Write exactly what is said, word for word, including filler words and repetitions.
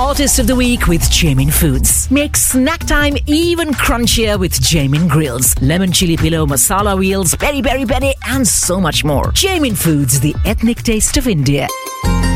hottest of the week with Jamin Foods. Make snack time even crunchier with Jamin Grills, lemon chili pillow, masala wheels, peri peri peri, and so much more. Jamin Foods, the ethnic taste of India.